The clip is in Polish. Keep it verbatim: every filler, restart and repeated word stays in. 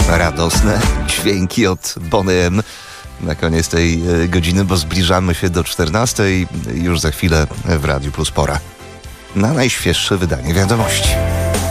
radosne dźwięki od Boney M na koniec tej godziny, bo zbliżamy się do czternastej. Już za chwilę w Radiu Plus pora na najświeższe wydanie wiadomości.